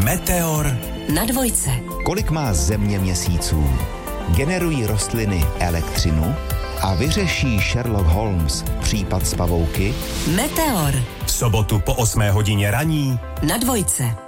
Meteor na Dvojce. Kolik má Země měsíců? Generují rostliny elektřinu? A vyřeší Sherlock Holmes případ z pavouky? Meteor v sobotu po 8 hodině raní na Dvojce.